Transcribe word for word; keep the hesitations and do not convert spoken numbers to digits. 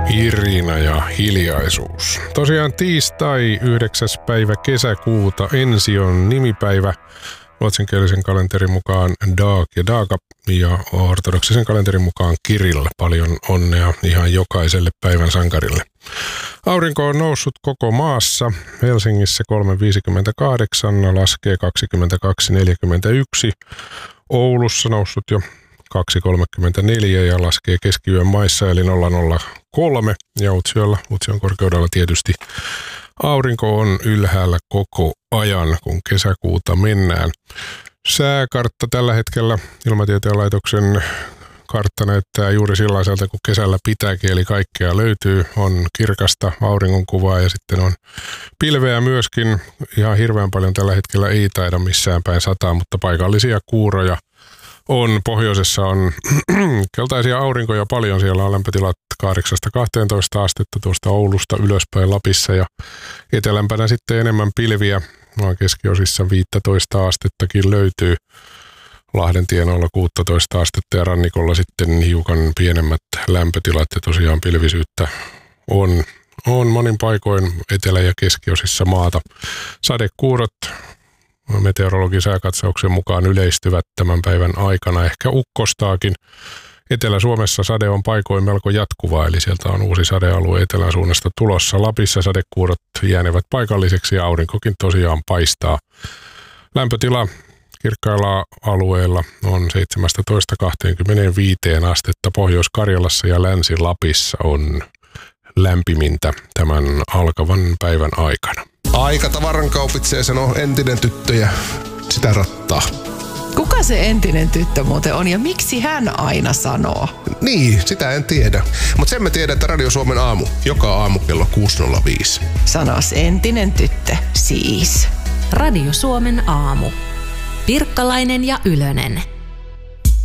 Irina ja hiljaisuus. Tosiaan tiistai yhdeksäs päivä kesäkuuta ensi on nimipäivä. Ruotsinkielisen kalenterin mukaan Dag ja Daga ja ortodoksisen kalenterin mukaan Kirill. Paljon onnea ihan jokaiselle päivän sankarille. Aurinko on noussut koko maassa. Helsingissä kolme viisikymmentäkahdeksan, laskee kaksikymmentäkaksi neljäkymmentäyksi. Oulussa noussut jo kaksi kolmekymmentäneljä ja laskee keskiyön maissa eli nolla nolla kolme. Ja Utsjoella, Utsjon korkeudella tietysti aurinko on ylhäällä koko ajan, kun kesäkuuta mennään. Sääkartta tällä hetkellä Ilmatieteen laitoksen kartta näyttää juuri sellaiselta kuin kesällä pitääkin, eli kaikkea löytyy. On kirkasta auringonkuvaa ja sitten on pilveä myöskin. Ihan hirveän paljon tällä hetkellä ei taida missään päin sataa, mutta paikallisia kuuroja on. Pohjoisessa on keltaisia aurinkoja paljon. Siellä on lämpötilat kahdeksasta kahteentoista astetta tuosta Oulusta ylöspäin Lapissa ja etelämpänä sitten enemmän pilviä. Maan keskiosissa viisitoista astettakin löytyy. Lahden tienoilla kuusitoista astetta ja rannikolla sitten hiukan pienemmät lämpötilat ja tosiaan pilvisyyttä on, on monin paikoin etelä- ja keskiosissa maata. Sadekuurot meteorologin sääkatsauksen mukaan yleistyvät tämän päivän aikana, ehkä ukkostaakin. Etelä-Suomessa sade on paikoin melko jatkuvaa, eli sieltä on uusi sadealue etelän suunnasta tulossa. Lapissa sadekuurot jäänevät paikalliseksi ja aurinkokin tosiaan paistaa. Lämpötila kirkkailla alueilla on seitsemästätoista kaksikymmentäviisi astetta. Pohjois-Karjalassa ja Länsi-Lapissa on lämpimintä tämän alkavan päivän aikana. Aika tavaran kaupitsee, sanoo entinen tyttö ja sitä rattaa. Kuka se entinen tyttö muuten on ja miksi hän aina sanoo? Niin, sitä en tiedä. Mutta sen mä tiedän, että Radio Suomen aamu, joka aamu kello kuusi nolla viisi. Sanos entinen tyttö, siis. Radio Suomen aamu. Pirkkalainen ja Ylönen.